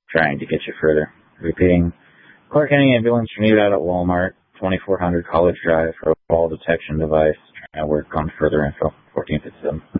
trying to get you further. Repeating, Clark County ambulance needed out at Walmart, 2400 College Drive for a fall detection device. Trying to work on further info. 14th at 7.